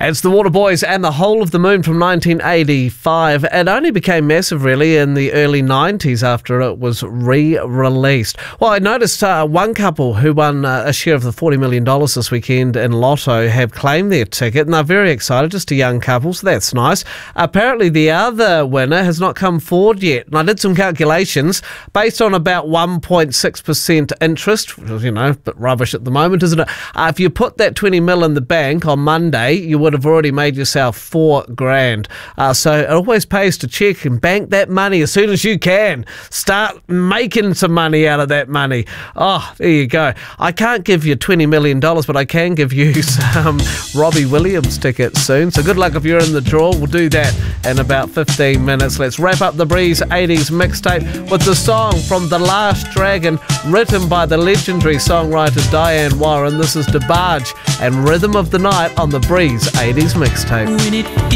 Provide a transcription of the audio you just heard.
It's the Waterboys and the Whole of the Moon from 1985. It only became massive, really, in the early 90s after it was re-released. Well, I noticed one couple who won a share of the $40 million this weekend in Lotto have claimed their ticket, and they're very excited, just a young couple, so that's nice. Apparently, the other winner has not come forward yet, and I did some calculations based on about 1.6% interest, which is, a bit rubbish at the moment, isn't it? If you put that 20 mil in the bank on Monday, you would have already made yourself $4,000. So it always pays to check and bank that money as soon as you can. Start making some money out of that money. Oh, there you go. I can't give you $20 million, but I can give you some Robbie Williams tickets soon. So good luck if you're in the draw. We'll do that in about 15 minutes. Let's wrap up the Breeze 80s mixtape with the song from The Last Dragon, written by the legendary songwriter Diane Warren. This is DeBarge and Rhythm of the Night on the Breeze 80s mixtape.